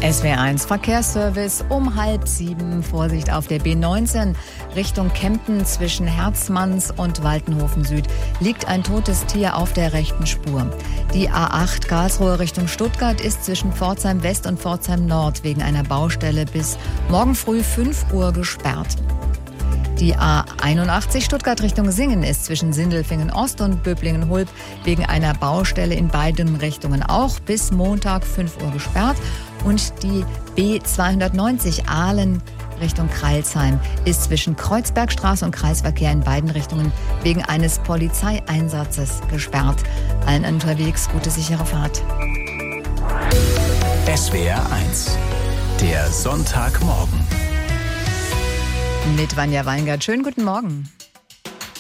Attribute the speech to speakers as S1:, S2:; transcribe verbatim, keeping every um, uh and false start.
S1: S W R eins Verkehrsservice um halb sieben. Vorsicht auf der B neunzehn Richtung Kempten zwischen Herzmanns und Waltenhofen Süd liegt ein totes Tier auf der rechten Spur. Die A acht Karlsruhe Richtung Stuttgart ist zwischen Pforzheim West und Pforzheim Nord wegen einer Baustelle bis morgen früh fünf Uhr gesperrt. Die A einundachtzig Stuttgart Richtung Singen ist zwischen Sindelfingen Ost und Böblingen-Hulb wegen einer Baustelle in beiden Richtungen auch bis Montag fünf Uhr gesperrt. Und die B zweihundertneunzig Ahlen Richtung Crailsheim ist zwischen Kreuzbergstraße und Kreisverkehr in beiden Richtungen wegen eines Polizeieinsatzes gesperrt. Allen unterwegs gute, sichere Fahrt.
S2: S W R eins, der Sonntagmorgen.
S1: Mit Vanja Weingart. Schönen guten Morgen.